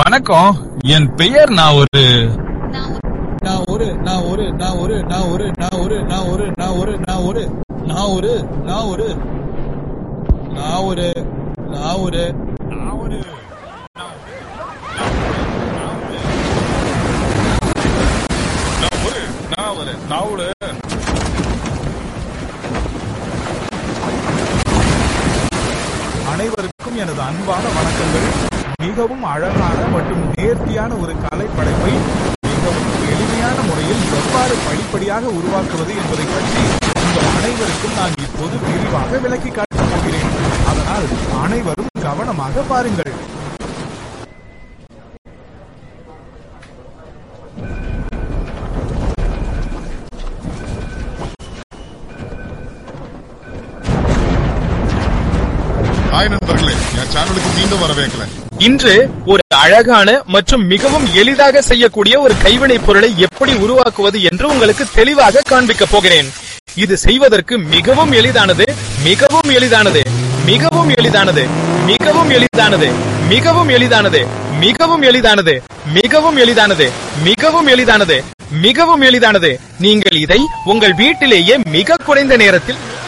வணக்கம். என் பெயர் நான் ஒரு அனைவருக்கும் எனது அன்பான வணக்கங்கள். மிகவும் அழகான மற்றும் நேர்த்தியான ஒரு கலைப்படைப்பை மிகவும் எளிமையான முறையில் எவ்வாறு படிப்படியாக உருவாக்குவது என்பதை பற்றி உங்கள் அனைவருக்கும் நான் இப்போது விரிவாக விளக்கி காட்டப் போகிறேன். அதனால் அனைவரும் கவனமாக பாருங்கள். ஹாய் நண்பர்களே, என் சேனலுக்கு மீண்டும் வரவேற்கிறேன். இன்று ஒரு அழகான மற்றும் மிகவும் எளிதாக செய்யக்கூடிய ஒரு கைவினைப் பொருளை எப்படி உருவாக்குவது என்று உங்களுக்கு தெளிவாக காண்பிக்க போகிறேன். இது செய்வதற்கு மிகவும் எளிதானது, மிகவும் எளிதானது, மிகவும் எளிதானது, மிகவும் எளிதானது, மிகவும் எளிதானது, மிகவும் எளிதானது, மிகவும் எளிதானது, மிகவும் எளிதானது, மிகவும் எளிதானது. நீங்கள் இதை உங்கள் வீட்டிலேயே மிக குறைந்த நேரத்தில்